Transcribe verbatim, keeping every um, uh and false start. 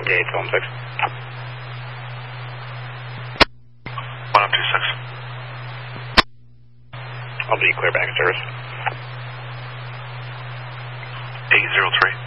eight seven six. one oh two six. I'll be clear back service. eight zero three.